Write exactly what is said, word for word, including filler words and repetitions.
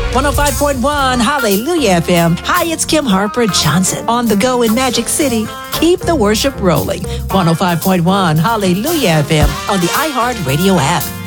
one oh five point one Hallelujah F M. Hi, it's Kim Harper Johnson on the go in Magic City. Keep the worship rolling. one oh five point one Hallelujah F M on the iHeart Radio app.